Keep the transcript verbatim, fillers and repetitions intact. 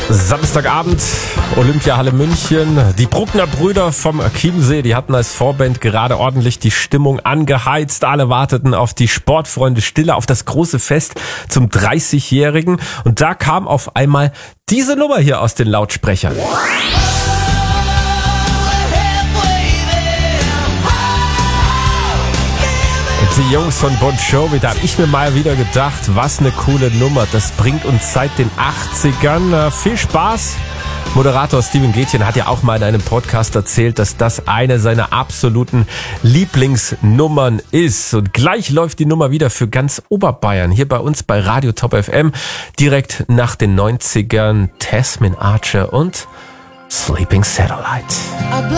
Samstagabend, Olympiahalle München. Die Bruckner Brüder vom Chiemsee, die hatten als Vorband gerade ordentlich die Stimmung angeheizt. Alle warteten auf die Sportfreunde Stille, auf das große Fest zum dreißigjährigen. Und da kam auf einmal diese Nummer hier aus den Lautsprechern. Die Jungs von Bon Jovi, da habe ich mir mal wieder gedacht, was eine coole Nummer. Das bringt uns seit den achtzigern. Äh, viel Spaß. Moderator Steven Gätjen hat ja auch mal in einem Podcast erzählt, dass das eine seiner absoluten Lieblingsnummern ist. Und gleich läuft die Nummer wieder für ganz Oberbayern. Hier bei uns bei Radio Top F M. Direkt nach den neunzigern. Tasmin Archer und Sleeping Satellite.